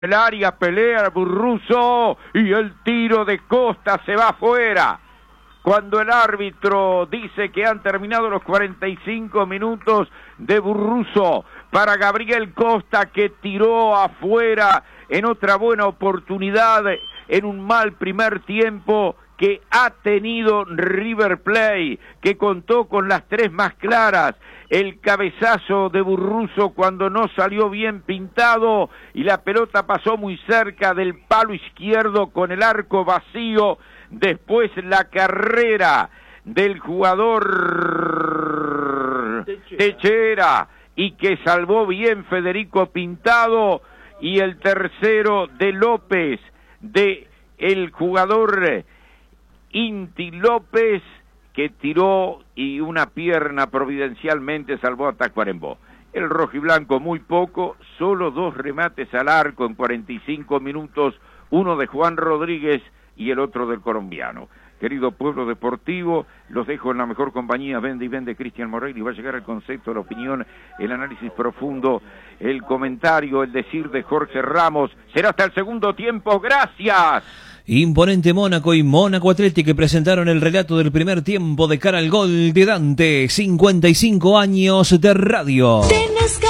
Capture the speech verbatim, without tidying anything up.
El área pelea Burruso y el tiro de Costa se va afuera. Cuando el árbitro dice que han terminado los cuarenta y cinco minutos de Burruso para Gabriel Costa, que tiró afuera en otra buena oportunidad en un mal primer tiempo que ha tenido River Plate, que contó con las tres más claras. El cabezazo de Burruso cuando no salió bien pintado y la pelota pasó muy cerca del palo izquierdo con el arco vacío. Después la carrera del jugador Techera, Techera y que salvó bien Federico Pintado, y el tercero de López, de el jugador Inti López, que tiró y una pierna providencialmente salvó a Tacuarembó. El rojiblanco muy poco, solo dos remates al arco en cuarenta y cinco minutos, uno de Juan Rodríguez y el otro del colombiano. Querido pueblo deportivo, los dejo en la mejor compañía. Vende y vende Cristian Morel, y va a llegar el concepto, la opinión, el análisis profundo, el comentario, el decir de Jorge Ramos. Será hasta el segundo tiempo. ¡Gracias! Imponente Mónaco y Mónaco Athletic, que presentaron el relato del primer tiempo de cara al gol de Dante. cincuenta y cinco años de radio.